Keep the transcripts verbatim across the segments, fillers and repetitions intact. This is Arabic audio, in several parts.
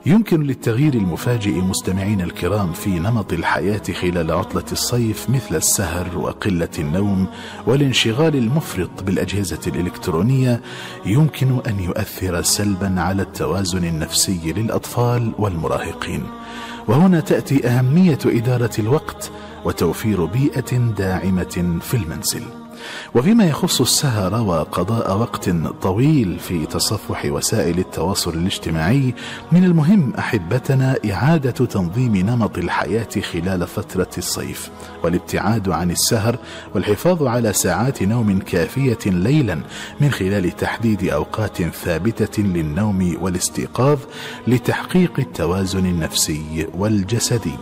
يمكن للتغيير المفاجئ مستمعين الكرام في نمط الحياة خلال عطلة الصيف مثل السهر وقلة النوم والانشغال المفرط بالأجهزة الإلكترونية، يمكن أن يؤثر سلبا على التوازن النفسي للأطفال والمراهقين. وهنا تأتي أهمية إدارة الوقت وتوفير بيئة داعمة في المنزل. وفيما يخص السهر وقضاء وقت طويل في تصفح وسائل التواصل الاجتماعي، من المهم أحبتنا إعادة تنظيم نمط الحياة خلال فترة الصيف، والابتعاد عن السهر والحفاظ على ساعات نوم كافية ليلا من خلال تحديد أوقات ثابتة للنوم والاستيقاظ لتحقيق التوازن النفسي والجسدي.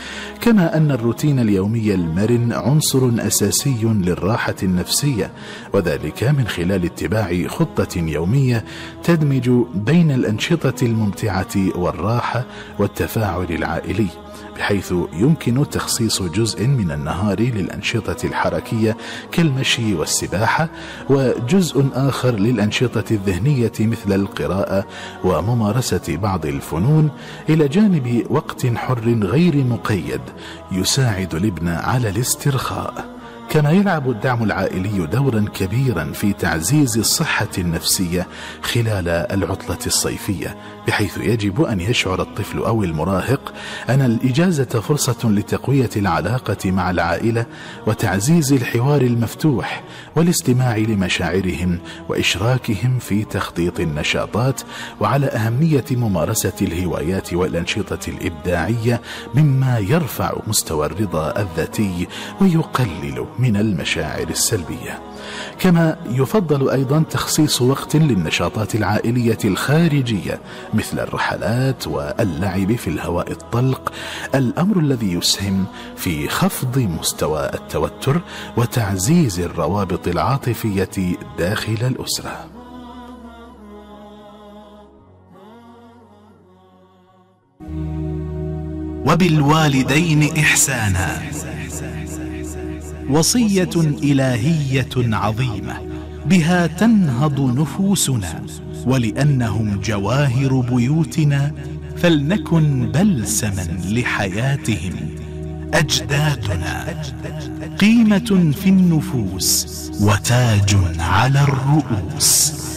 كما أن الروتين اليومي المرن عنصر أساسي للراحة النفسية، وذلك من خلال اتباع خطة يومية تدمج بين الأنشطة الممتعة والراحة والتفاعل العائلي، بحيث يمكن تخصيص جزء من النهار للأنشطة الحركية كالمشي والسباحة، وجزء آخر للأنشطة الذهنية مثل القراءة وممارسة بعض الفنون، إلى جانب وقت حر غير مقيد يساعد الابن على الاسترخاء. كما يلعب الدعم العائلي دورا كبيرا في تعزيز الصحة النفسية خلال العطلة الصيفية، بحيث يجب أن يشعر الطفل أو المراهق أن الإجازة فرصة لتقوية العلاقة مع العائلة وتعزيز الحوار المفتوح والاستماع لمشاعرهم وإشراكهم في تخطيط النشاطات، وعلى أهمية ممارسة الهوايات والأنشطة الإبداعية مما يرفع مستوى الرضا الذاتي ويقلل من المشاعر السلبية. كما يفضل أيضا تخصيص وقت للنشاطات العائلية الخارجية مثل الرحلات واللعب في الهواء الطلق، الأمر الذي يسهم في خفض مستوى التوتر وتعزيز الروابط العاطفية داخل الأسرة. وبالوالدين إحسانا وصية إلهية عظيمة بها تنهض نفوسنا، ولأنهم جواهر بيوتنا فلنكن بلسما لحياتهم. أجدادنا قيمة في النفوس وتاج على الرؤوس.